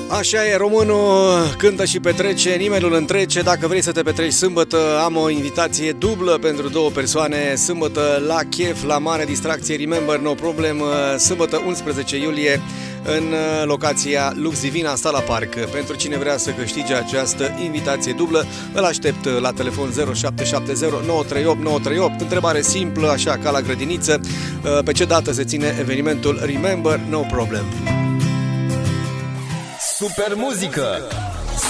Așa e, românul cântă și petrece, nimeni nu-l întrece. Dacă vrei să te petreci sâmbătă, am o invitație dublă pentru două persoane. Sâmbătă la chef, la mare distracție, Remember No Problem, sâmbătă 11 iulie în locația Lux Divina Sala Park. Pentru cine vrea să câștige această invitație dublă, îl aștept la telefon 0770 938 938. Întrebare simplă, așa ca la grădiniță: pe ce dată se ține evenimentul Remember No Problem? Super muzică